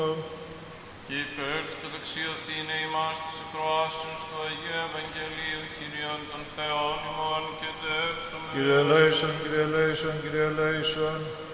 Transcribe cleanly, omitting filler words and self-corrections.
Και υπέρ του καταξιωθήνε ημάς της ακροάσεως του Αγίου Ευαγγελίου Κυρίων των Θεών ημών και τεύσουμε. Κύριε ελέησον, Κύριε ελέησον, Κύριε ελέησον.